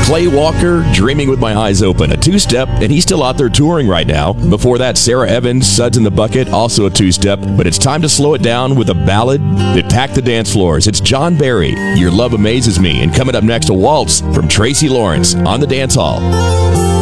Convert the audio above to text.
Clay Walker, Dreaming with My Eyes Open, a two-step, and he's still out there touring right now. Before that, Sarah Evans, Suds in the Bucket, also a two-step. But it's time to slow it down with a ballad that packed the dance floors. It's John Barry, Your Love Amazes Me. And coming up next, a waltz from Tracy Lawrence on the Dance Hall.